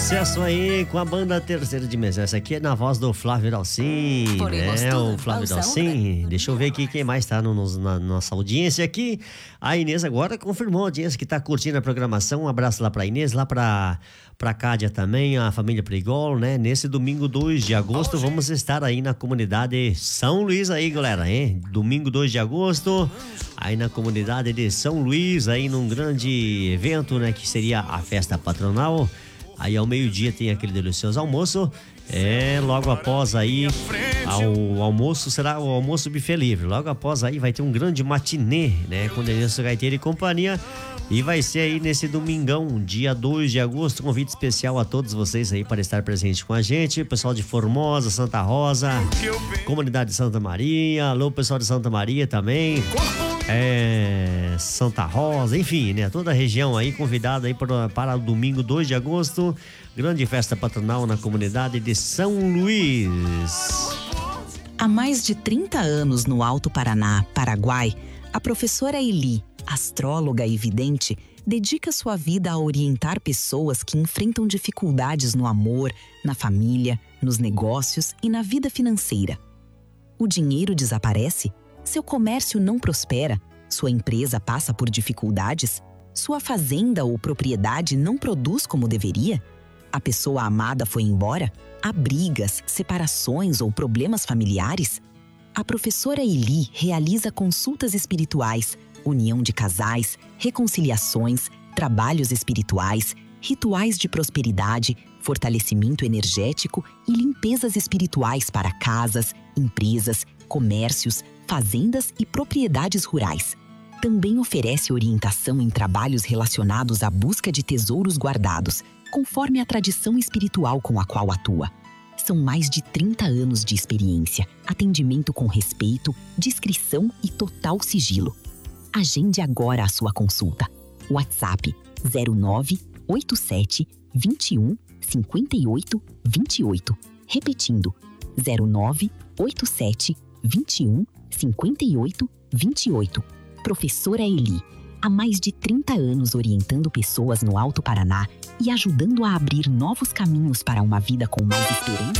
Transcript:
sucesso aí com a banda Terceira Dimensão. Essa aqui é na voz do Flávio Dalcin, né? O Flávio Dalcin. Deixa eu ver aqui quem mais tá na nossa audiência aqui. A Inês agora confirmou a audiência que tá curtindo a programação. Um abraço lá pra Inês, lá pra Cádia também, a família Prigol, né? Nesse domingo 2 de agosto vamos estar aí na comunidade São Luís aí, galera, hein? Domingo 2 de agosto, aí na comunidade de São Luís, aí num grande evento, né? Que seria a festa patronal. Aí ao meio-dia tem aquele delicioso almoço. Logo após aí ao almoço será o almoço buffet livre. Logo após aí vai ter um grande matinê, né? Com Denilson Gaiteiro e companhia. E vai ser aí nesse domingão, dia 2 de agosto, convite especial a todos vocês aí para estar presente com a gente. Pessoal de Formosa, Santa Rosa, comunidade de Santa Maria, alô pessoal de Santa Maria também, Santa Rosa, enfim, né? Toda a região aí convidada aí para o domingo 2 de agosto, grande festa patronal na comunidade de São Luís. Há mais de 30 anos no Alto Paraná, Paraguai, a professora Eli, astróloga e vidente, dedica sua vida a orientar pessoas que enfrentam dificuldades no amor, na família, nos negócios e na vida financeira. O dinheiro desaparece? Seu comércio não prospera? Sua empresa passa por dificuldades? Sua fazenda ou propriedade não produz como deveria? A pessoa amada foi embora? Há brigas, separações ou problemas familiares? A professora Eli realiza consultas espirituais, união de casais, reconciliações, trabalhos espirituais, rituais de prosperidade, fortalecimento energético e limpezas espirituais para casas, empresas, comércios, fazendas e propriedades rurais. Também oferece orientação em trabalhos relacionados à busca de tesouros guardados, conforme a tradição espiritual com a qual atua. São mais de 30 anos de experiência, atendimento com respeito, discrição e total sigilo. Agende agora a sua consulta. WhatsApp 0987 21 58 28. Repetindo, 0987 21 58 28. Professora Eli, há mais de 30 anos orientando pessoas no Alto Paraná e ajudando a abrir novos caminhos para uma vida com mais esperança.